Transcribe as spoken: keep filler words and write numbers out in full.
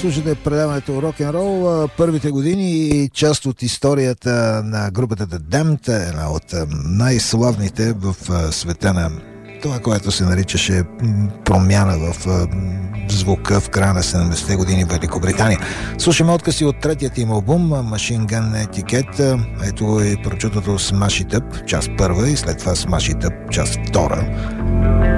Слушате предаването Рок-н-рол, първите години и част от историята на групата The Damned, една от най-славните в света на това, което се наричаше промяна в звука в края на седемдесетте години в Великобритания. Слушаме откъси от третият им албум Machine Gun Etiquette. Ето и прочутото Smash It Up, част първа, и след това Smash It Up, част втора.